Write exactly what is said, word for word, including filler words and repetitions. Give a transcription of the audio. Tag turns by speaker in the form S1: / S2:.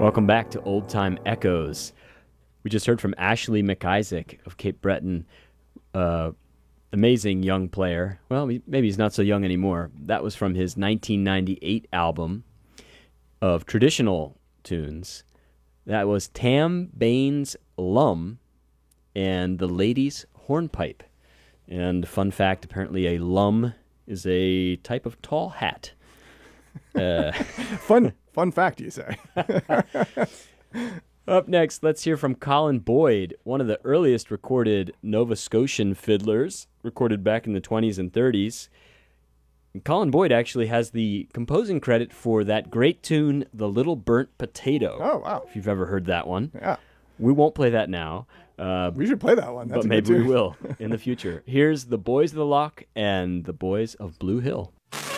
S1: Welcome back to Old Time Echoes. We just heard from Ashley McIsaac of Cape Breton, uh, amazing young player. Well, maybe he's not so young anymore. That was from his nineteen ninety-eight album of traditional tunes. That was Tam Baines Lum and the Ladies' Hornpipe. And fun fact, apparently a lum is a type of tall hat. Uh,
S2: fun fun fact, you say.
S1: Up next, let's hear from Colin Boyd, one of the earliest recorded Nova Scotian fiddlers, recorded back in the twenties and thirties. And Colin Boyd actually has the composing credit for that great tune, The Little Burnt Potato.
S2: Oh, wow.
S1: If you've ever heard that one.
S2: Yeah.
S1: We won't play that now. Uh,
S2: we should play that one. That's
S1: but maybe we will in the future. Here's the Boys of the Loch and the Boys of Blue Hill.